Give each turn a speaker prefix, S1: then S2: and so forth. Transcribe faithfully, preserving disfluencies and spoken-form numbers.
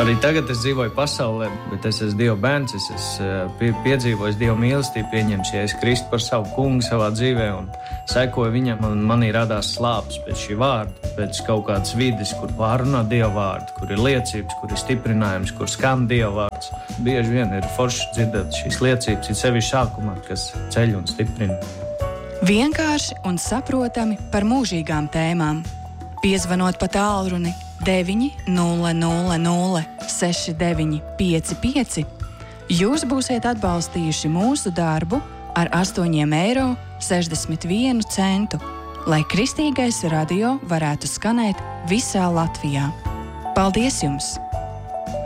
S1: Arī tagad es dzīvoju pasaulē, bet es esmu Dieva bērns, es esmu piedzīvojis Dieva mīlestību, pieņemts Jēzus Kristu par savu kungu savā dzīvē un sekoju viņam, un manī radās slāpes pēc šī vārda, pēc kaut kādas vides, kur pārunā Dieva vārdu, kur ir liecības, kur ir stiprinājums, kur skan Dieva vārds. Bieži vien ir forši dzirdēt šīs liecības, ir sevišķi sākumā, kas ceļ un stiprina.
S2: Vienkārši un saprotami par mūžīgām tēmām. Piezvanot pa tālruni deviņi nulle nulle nulle seši deviņi pieci pieci, jūs būsiet atbalstījuši mūsu darbu ar astoņiem eiro sešdesmit vienu centu, lai Kristīgais radio varētu skanēt visā Latvijā. Paldies jums!